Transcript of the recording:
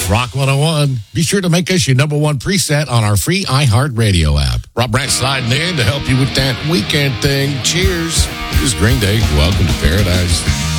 Rock 101. Be sure to make us your number one preset on our free iHeartRadio app. Rob Branch sliding in to help you with that weekend thing. Cheers. This is Green Day. Welcome to paradise.